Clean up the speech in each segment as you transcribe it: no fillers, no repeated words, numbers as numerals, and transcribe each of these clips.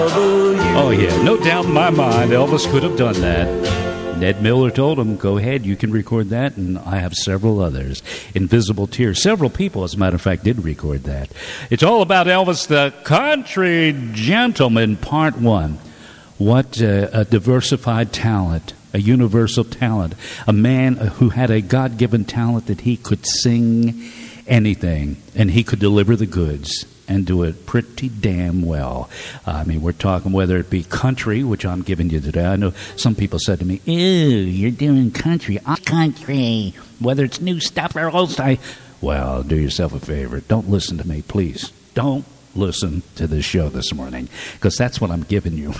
Oh, yeah, no doubt in my mind, Elvis could have done that. Ned Miller told him, go ahead, you can record that, and I have several others. Invisible Tears. Several people, as a matter of fact, did record that. It's all about Elvis, the country gentleman, part one. What a diversified talent, a universal talent, a man who had a God-given talent that he could sing anything, and he could deliver the goods and do it pretty damn well. I mean, we're talking whether it be country, which I'm giving you today. I know some people said to me, ew, you're doing country. Country. Whether it's new stuff or old stuff. Well, do yourself a favor. Don't listen to me, please. Don't listen to this show this morning, because that's what I'm giving you.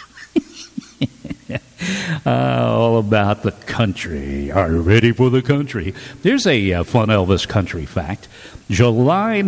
All about the country. Are you ready for the country? There's a fun Elvis country fact. July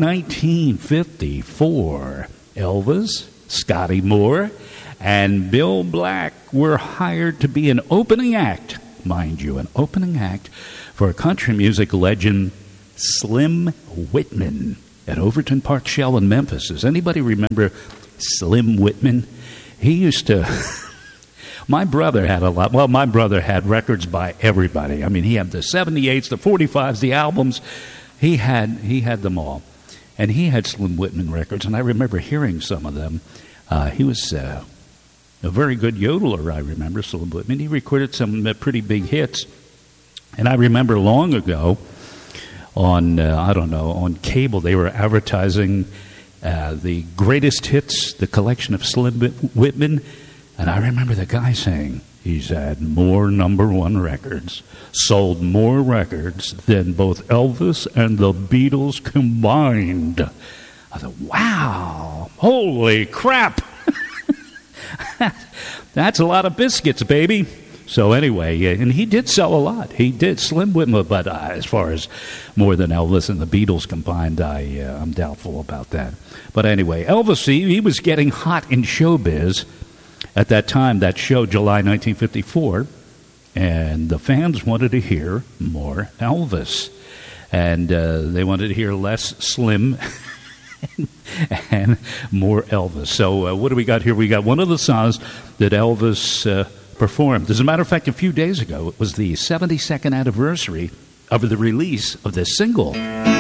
1954, Elvis, Scotty Moore, and Bill Black were hired to be an opening act, mind you, an opening act for country music legend Slim Whitman at Overton Park Shell in Memphis. Does anybody remember Slim Whitman? He used to... My brother had a lot. Well, my brother had records by everybody. I mean, he had the 78s, the 45s, the albums. He had them all. And he had Slim Whitman records, and I remember hearing some of them. He was a very good yodeler, I remember, Slim Whitman. He recorded some pretty big hits. And I remember long ago on, on cable, they were advertising the greatest hits, the collection of Slim Whitman. And I remember the guy saying he's had more number one records, sold more records than both Elvis and the Beatles combined. I thought, wow, holy crap. That's a lot of biscuits, baby. So anyway, and he did sell a lot. He did, Slim Whitman, but as far as more than Elvis and the Beatles combined, I'm doubtful about that. But anyway, Elvis, he was getting hot in showbiz. At that time, that show, July 1954, and the fans wanted to hear more Elvis. And they wanted to hear less Slim and more Elvis. So what do we got here? We got one of the songs that Elvis performed. As a matter of fact, a few days ago, it was the 72nd anniversary of the release of this single.